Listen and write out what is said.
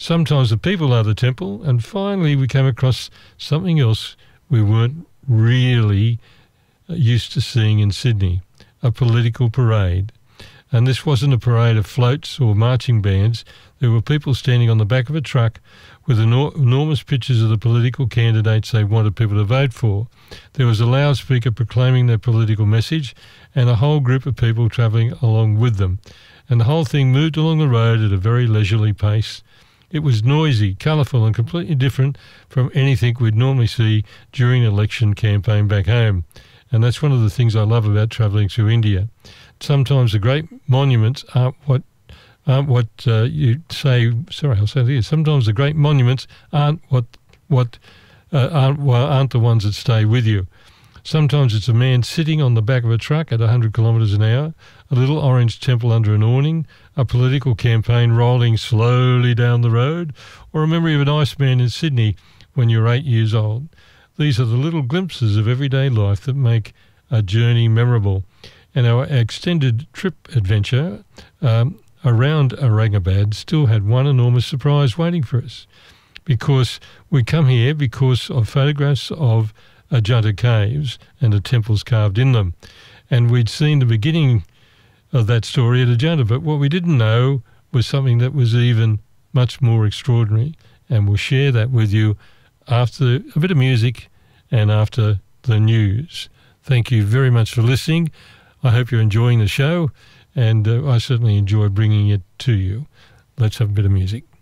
Sometimes the people are the temple. And finally, we came across something else we weren't really used to seeing in Sydney, a political parade. And this wasn't a parade of floats or marching bands. There were people standing on the back of a truck with enormous pictures of the political candidates they wanted people to vote for. There was a loudspeaker proclaiming their political message and a whole group of people travelling along with them. And the whole thing moved along the road at a very leisurely pace. It was noisy, colourful and completely different from anything we'd normally see during an election campaign back home. And that's one of the things I love about travelling through India. Sometimes the great monuments aren't what you say. Sorry, I'll say it here. Sometimes the great monuments aren't aren't the ones that stay with you. Sometimes it's a man sitting on the back of a truck at 100 kilometres an hour, a little orange temple under an awning, a political campaign rolling slowly down the road, or a memory of an Iceman in Sydney when you're 8 years old. These are the little glimpses of everyday life that make a journey memorable. And our extended trip adventure around Aurangabad still had one enormous surprise waiting for us, because we come here because of photographs of Ajanta caves and the temples carved in them. And we'd seen the beginning of that story at Ajanta, but what we didn't know was something that was even much more extraordinary. And we'll share that with you after a bit of music and after the news. Thank you very much for listening. I hope you're enjoying the show, and I certainly enjoy bringing it to you. Let's have a bit of music.